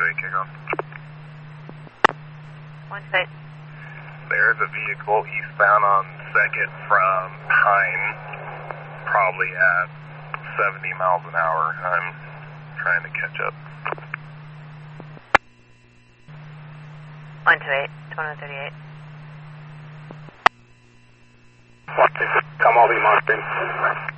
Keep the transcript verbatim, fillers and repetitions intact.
eight kickoff. one two eight. There's a vehicle eastbound on second from Pine, probably at seventy miles an hour. I'm trying to catch up. one two eight, twenty-one thirty-eight. one two six, come all be monitoring.